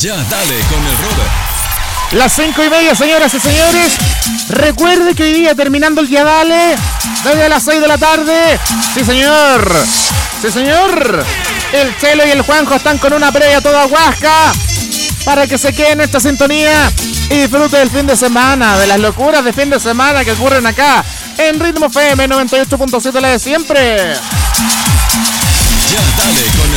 Ya dale con el Robert. Las 5:30, señoras y señores. Recuerde que hoy día, terminando el Ya Dale, desde las 6 de la tarde. Sí, señor. Sí, señor. El Chelo y el Juanjo están con una previa toda huasca para que se quede en esta sintonía y disfrute del fin de semana, de las locuras de fin de semana que ocurren acá en Ritmo FM 98.7, la de siempre. Ya dale con